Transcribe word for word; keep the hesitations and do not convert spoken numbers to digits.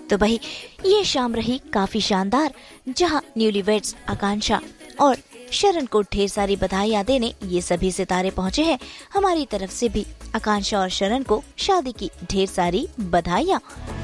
तो भाई ये शाम रही काफी शानदार, जहां न्यूलीवेड्स आकांक्षा और शरण को ढेर सारी बधाइयाँ देने ये सभी सितारे पहुँचे हैं। हमारी तरफ से भी आकांक्षा और शरण को शादी की ढेर सारी बधाइयाँ।